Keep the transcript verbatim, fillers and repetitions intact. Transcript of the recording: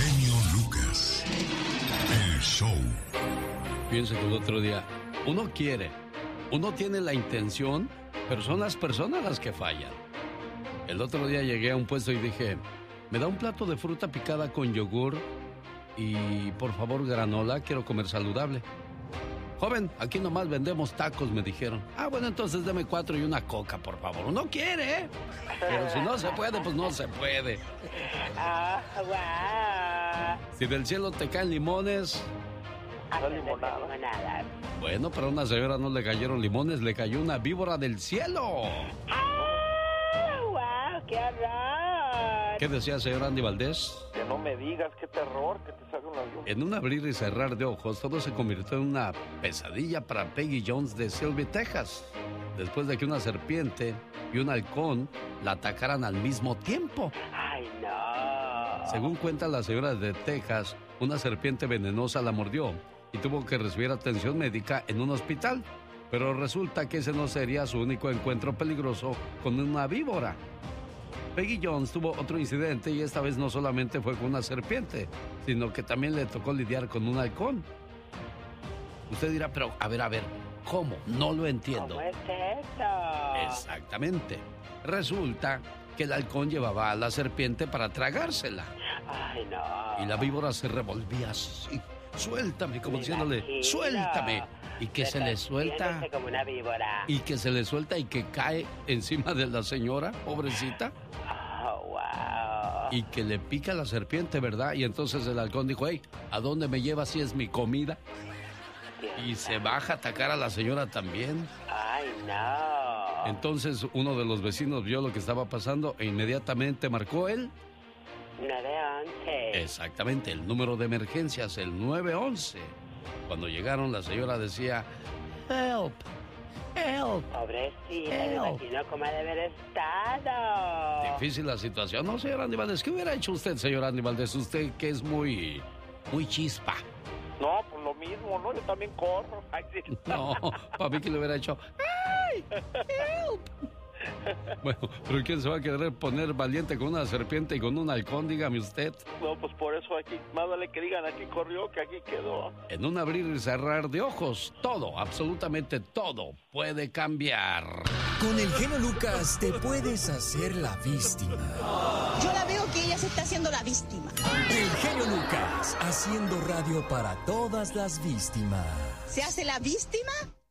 genio Lucas. El show. Fíjense que el otro día, uno quiere, uno tiene la intención, pero son las personas las que fallan. El otro día llegué a un puesto y dije, ¿me da un plato de fruta picada con yogur y por favor granola? Quiero comer saludable. Joven, aquí nomás vendemos tacos, me dijeron. Ah, bueno, entonces deme cuatro y una coca, por favor. Uno quiere, ¿eh? Pero si no se puede, pues no se puede. Ah, wow. Si del cielo te caen limones... Ah, limonada. Bueno, pero a una señora no le cayeron limones, le cayó una víbora del cielo. ¡Ah, wow! ¡Qué horror! ¿Qué decía, señor Andy Valdés? Que no me digas, qué terror, que te salga un avión. En un abrir y cerrar de ojos, todo se convirtió en una pesadilla para Peggy Jones de Shelby, Texas, después de que una serpiente y un halcón la atacaran al mismo tiempo. ¡Ay, no! Según cuenta la señora de Texas, una serpiente venenosa la mordió y tuvo que recibir atención médica en un hospital. Pero resulta que ese no sería su único encuentro peligroso con una víbora. Peggy Jones tuvo otro incidente y esta vez no solamente fue con una serpiente, sino que también le tocó lidiar con un halcón. Usted dirá, pero a ver, a ver, ¿cómo? No lo entiendo. ¿Cómo es eso? Exactamente. Resulta que el halcón llevaba a la serpiente para tragársela. Ay, no. Y la víbora se revolvía así. Suéltame, como Me diciéndole, imagino. suéltame. Y que se le suelta. Retorciéndose como una víbora. Y que se le suelta y que cae encima de la señora, pobrecita. Oh, wow. Y que le pica la serpiente, ¿verdad? Y entonces el halcón dijo, hey, ¿a dónde me llevas si es mi comida? Y se baja a atacar a la señora también. Ay, no. Entonces uno de los vecinos vio lo que estaba pasando e inmediatamente marcó él. nueve once. Exactamente, el número de emergencias, el nueve once. Cuando llegaron, la señora decía, help, help. Pobrecita, me Help. imagino cómo ha de haber estado. Difícil la situación, ¿no, señor Andy Valdés? ¿Qué hubiera hecho usted, señor Andy Valdés? Usted que es muy, muy chispa. No, pues lo mismo, ¿no? Yo también corro. Ay, sí. No, para mí que le hubiera hecho, ¡ay! ¡Help! Bueno, pero ¿quién se va a querer poner valiente con una serpiente y con un halcón? Dígame usted. No, pues por eso aquí, más vale que digan aquí corrió que aquí quedó. En un abrir y cerrar de ojos, todo, absolutamente todo puede cambiar. Con el genio Lucas te puedes hacer la víctima. Yo la veo que ella se está haciendo la víctima. El genio Lucas, haciendo radio para todas las víctimas. ¿Se hace la víctima?